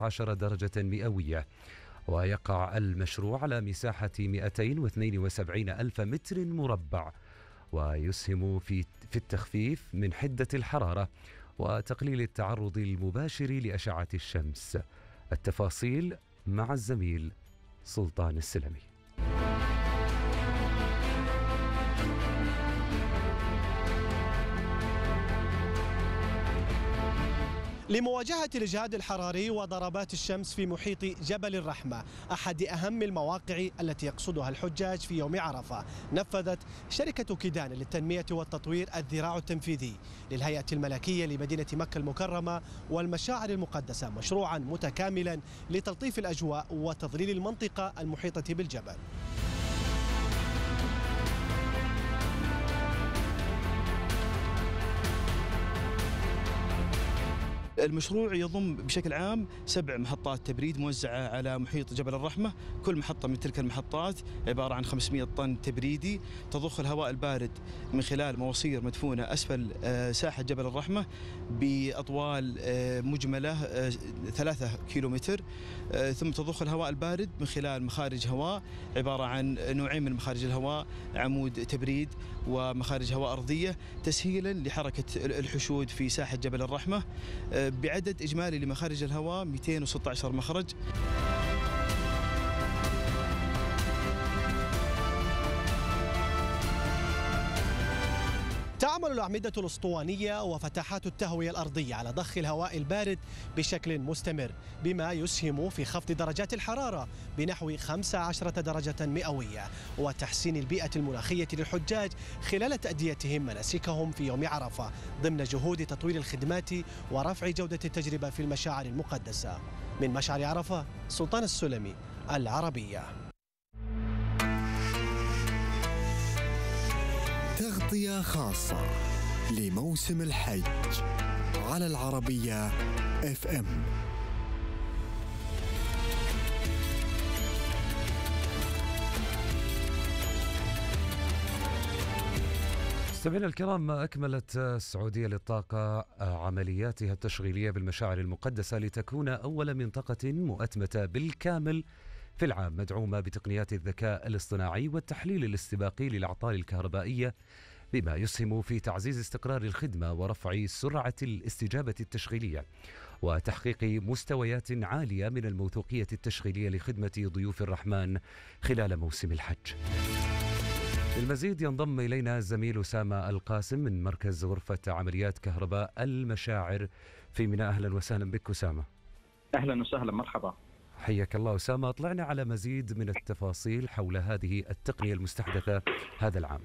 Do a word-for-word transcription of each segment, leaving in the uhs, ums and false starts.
عشرة درجة مئوية. ويقع المشروع على مساحة مئتين واثنين وسبعين ألف متر مربع، ويسهم في في التخفيف من حدة الحرارة وتقليل التعرض المباشر لأشعة الشمس. التفاصيل مع الزميل سلطان السلمي. لمواجهة الإجهاد الحراري وضربات الشمس في محيط جبل الرحمة، أحد أهم المواقع التي يقصدها الحجاج في يوم عرفة، نفذت شركة كيدان للتنمية والتطوير الذراع التنفيذي للهيئة الملكية لمدينة مكة المكرمة والمشاعر المقدسة مشروعا متكاملا لتلطيف الأجواء وتظليل المنطقة المحيطة بالجبل. المشروع يضم بشكل عام سبع محطات تبريد موزعة على محيط جبل الرحمة. كل محطة من تلك المحطات عبارة عن خمسمئة طن تبريدي تضخ الهواء البارد من خلال مواسير مدفونة أسفل ساحة جبل الرحمة بأطوال مجملة ثلاثة كيلومتر، ثم تضخ الهواء البارد من خلال مخارج هواء عبارة عن نوعين من مخارج الهواء، عمود تبريد ومخارج هواء أرضية، تسهيلا لحركة الحشود في ساحة جبل الرحمة بعدد إجمالي لمخارج الهواء مئتين وستة عشر مخرج. تعمل الأعمدة الأسطوانية وفتحات التهوية الأرضية على ضخ الهواء البارد بشكل مستمر، بما يسهم في خفض درجات الحرارة بنحو خمسة عشر درجة مئوية وتحسين البيئة المناخية للحجاج خلال تأديتهم مناسكهم في يوم عرفة، ضمن جهود تطوير الخدمات ورفع جودة التجربة في المشاعر المقدسة. من مشعر عرفة، سلطان السلمي، العربية. تغطية خاصة لموسم الحج على العربية اف ام. مستمعينا الكرام، أكملت السعودية للطاقة عملياتها التشغيلية بالمشاعر المقدسة لتكون أول منطقة مؤتمتة بالكامل في العام، مدعومة بتقنيات الذكاء الاصطناعي والتحليل الاستباقي للأعطال الكهربائية، بما يسهم في تعزيز استقرار الخدمة ورفع سرعة الاستجابة التشغيلية وتحقيق مستويات عالية من الموثوقية التشغيلية لخدمة ضيوف الرحمن خلال موسم الحج. للمزيد ينضم إلينا الزميل أسامة القاسم من مركز غرفة عمليات كهرباء المشاعر في ميناء. أهلا وسهلا بك أسامة. أهلا وسهلا، مرحبا. حياك الله أسامة. أطلعنا على مزيد من التفاصيل حول هذه التقنية المستحدثة هذا العام.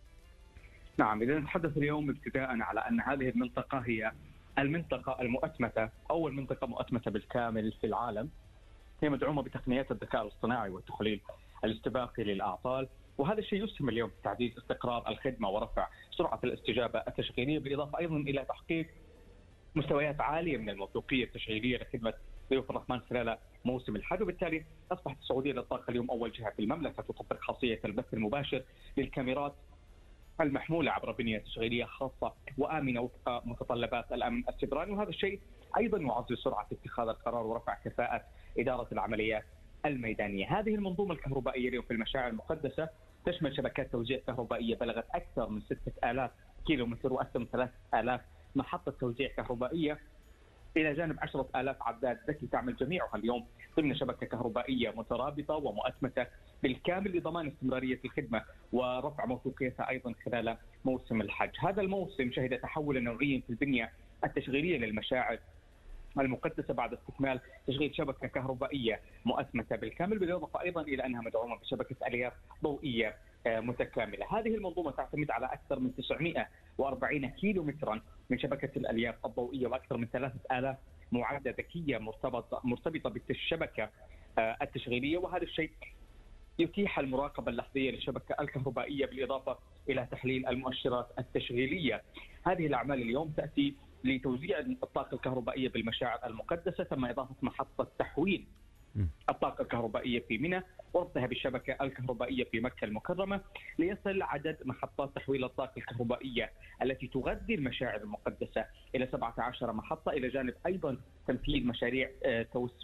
نعم، إذا نتحدث اليوم ابتداء على أن هذه المنطقة هي المنطقة المؤتمتة، أول منطقة مؤتمتة بالكامل في العالم. هي مدعومة بتقنيات الذكاء الاصطناعي والتحليل الاستباقي للأعطال، وهذا الشيء يسهم اليوم في تعزيز استقرار الخدمة ورفع سرعة الاستجابة التشغيلية، بالإضافة أيضا إلى تحقيق مستويات عالية من الموثوقية التشغيلية لخدمة ضيوف الرحمن خلال موسم الحج. وبالتالي أصبحت السعودية للطاقة اليوم أول جهة في المملكة تطبق خاصية البث المباشر للكاميرات المحمولة عبر بنية تشغيلية خاصة وآمنة وفق متطلبات الأمن السيبراني، وهذا الشيء أيضا يعزز سرعة اتخاذ القرار ورفع كفاءة إدارة العمليات الميدانية. هذه المنظومة الكهربائية اليوم في المشاعر المقدسة تشمل شبكات توزيع كهربائية بلغت أكثر من ستة آلاف كيلومتر وأكثر من ثلاثة آلاف محطة توزيع كهربائية، إلى جانب عشرة آلاف عداد ذكي تعمل جميعها اليوم ضمن شبكة كهربائية مترابطة ومؤتمتة بالكامل لضمان استمرارية الخدمة ورفع موثوقيتها أيضا خلال موسم الحج. هذا الموسم شهد تحولا نوعيا في البنية التشغيلية للمشاعر المقدسة بعد استكمال تشغيل شبكة كهربائية مؤتمتة بالكامل، بالإضافة أيضا إلى أنها مدعومة بشبكة ألياف ضوئية متكاملة. هذه المنظومة تعتمد على أكثر من تسعمئة وأربعين كيلو مترا من شبكة الألياف الضوئية وأكثر من ثلاثة آلاف معدة ذكية مرتبطة مرتبطة بالشبكة التشغيلية، وهذا الشيء يتيح المراقبة اللحظية للشبكة الكهربائية بالإضافة إلى تحليل المؤشرات التشغيلية. هذه الأعمال اليوم تأتي لتوزيع الطاقة الكهربائية بالمشاعر المقدسة، تم إضافة محطة تحويل الطاقة الكهربائية في منى وربطها بالشبكة الكهربائية في مكة المكرمة، ليصل عدد محطات تحويل الطاقة الكهربائية التي تغذي المشاعر المقدسة إلى سبعة عشر محطة، إلى جانب أيضا تنفيذ مشاريع توسع